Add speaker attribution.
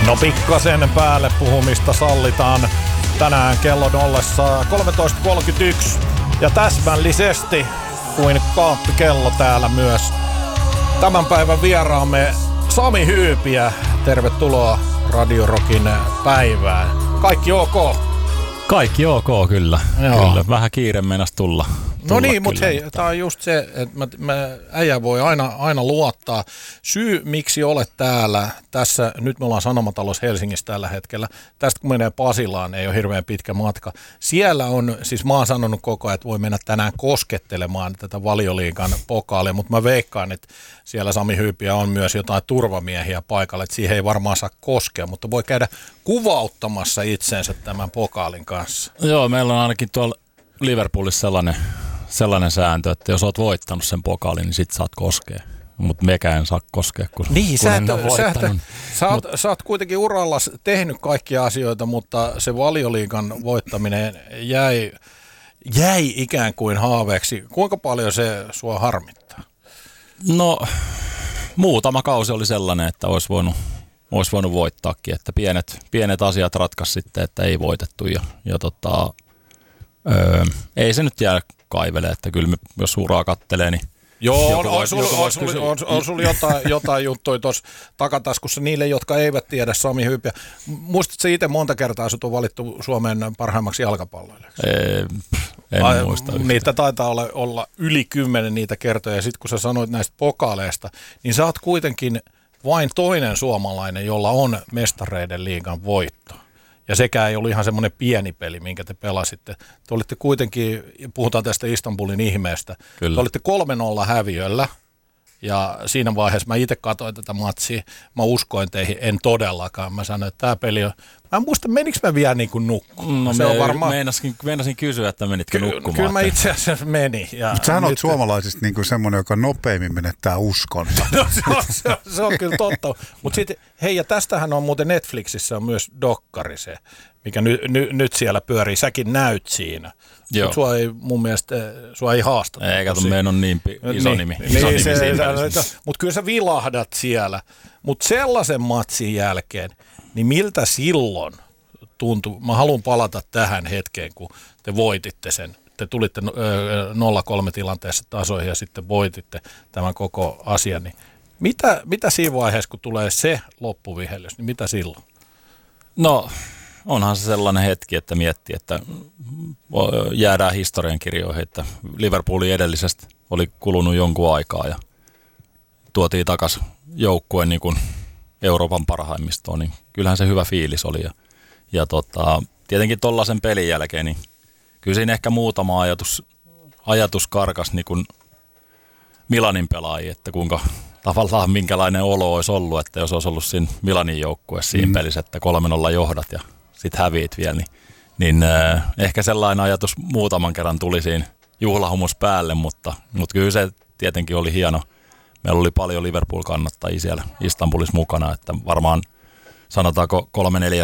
Speaker 1: No pikkasen päälle puhumista sallitaan tänään kellon ollessa 13.31 ja täsmällisesti kuin kaappikello täällä myös tämän päivän vieraamme Sami Hyypiä. Tervetuloa Radio Rockin päivään. Kaikki ok?
Speaker 2: Kaikki ok, kyllä. Kyllä. Vähän kiire meinasi tulla.
Speaker 1: No niin, mutta hei, tämä on just se, että äijä voi aina luottaa. Syy, miksi olet täällä, tässä, nyt me ollaan Sanomatalossa Helsingissä tällä hetkellä, tästä kun menee Pasilaan, ei ole hirveän pitkä matka. Siellä on, siis mä oon sanonut koko ajan, että voi mennä tänään koskettelemaan tätä Valioliigan pokaalia, mutta mä veikkaan, että siellä Sami Hyypiä on myös jotain turvamiehiä paikalla, että siihen ei varmaan saa koskea, mutta voi käydä kuvauttamassa itsensä tämän pokaalin kanssa.
Speaker 2: Joo, meillä on ainakin tuolla Liverpoolissa sellainen sääntö, että jos oot voittanut sen pokaalin, niin sit saat koskea. Mutta mekään en saa koskea, kun en ole voittanut.
Speaker 1: Sä oot kuitenkin uralla tehnyt kaikkia asioita, mutta se Valioliigan voittaminen jäi ikään kuin haaveeksi. Kuinka paljon se sua harmittaa?
Speaker 2: No, muutama kausi oli sellainen, että olisi voinut voittaakin, että pienet asiat ratkaisi sitten, että ei voitettu ei se nyt jää kaivele, että kyllä jos uraa kattelee, niin
Speaker 1: joo, on sulla jotain juttuja tuossa takataskussa niille, jotka eivät tiedä Sami Hyypiä. Muistatko itse monta kertaa sut on valittu Suomen parhaimmaksi jalkapalloilijaksi?
Speaker 2: En muista yhtään.
Speaker 1: Niitä taitaa olla yli 10 niitä kertoja, ja sitten kun sä sanoit näistä pokaaleista, niin sä oot kuitenkin vain toinen suomalainen, jolla on Mestareiden liigan voitto. Ja sekään ei ollut ihan semmoinen pieni peli, minkä te pelasitte. Te olitte kuitenkin, puhutaan tästä Istanbulin ihmeestä,
Speaker 2: Kyllä.
Speaker 1: Te olitte 3-0 häviöllä. Ja siinä vaiheessa mä itse katsoin tätä matsia, mä uskoin teihin, en todellakaan. Mä sanoin, että tämä peli on, mä en muista, menikö mä vielä niin kuin nukkumaan.
Speaker 2: No se on varmaan meinasin kysyä, että menitkö nukkumaan.
Speaker 1: Kyllä mä itse asiassa menin.
Speaker 3: Mutta sähän olet suomalaisista niin kuin semmoinen, joka nopeimmin menettää uskonsa.
Speaker 1: No se on kyllä totta. Mutta sitten, hei, ja tästähän on muuten Netflixissä on myös dokkari se, mikä nyt siellä pyörii. Säkin näyt siinä. Mutta sua ei mun mielestä, sua ei haasteta.
Speaker 2: Ei, kato, meidän on niin iso nimi.
Speaker 1: Mutta kyllä sä vilahdat siellä. Mutta sellaisen matsin jälkeen, niin miltä silloin tuntui? Mä haluan palata tähän hetkeen, kun te voititte sen. Te tulitte 0-3 tilanteessa tasoihin ja sitten voititte tämän koko asian. Niin mitä siinä vaiheessa, kun tulee se loppuvihellys, niin mitä silloin?
Speaker 2: No, onhan se sellainen hetki, että miettii, että jäädään historiankirjoihin, että Liverpoolin edellisestä oli kulunut jonkun aikaa ja tuotiin takaisin joukkueen niin kuin Euroopan parhaimmistoon, niin kyllähän se hyvä fiilis oli. Ja tietenkin tollaisen pelin jälkeen, niin kyllä siinä ehkä muutama ajatus karkas niin kuin Milanin pelaajia, että kuinka tavallaan minkälainen olo olisi ollut, että jos olisi ollut siinä Milanin joukkueessa siinä pelissä, että 3-0 johdat ja sitten häviit vielä, niin ehkä sellainen ajatus muutaman kerran tuli siinä juhlahumus päälle, mutta kyllä se tietenkin oli hieno. Meillä oli paljon Liverpool-kannattajia siellä Istanbulissa mukana, että varmaan sanotaanko 3-4